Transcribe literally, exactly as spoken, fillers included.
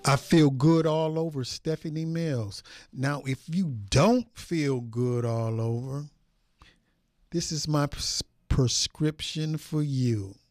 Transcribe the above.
I feel good all over, Stephanie Mills. Now, if you don't feel good all over, this is my pres- prescription for you.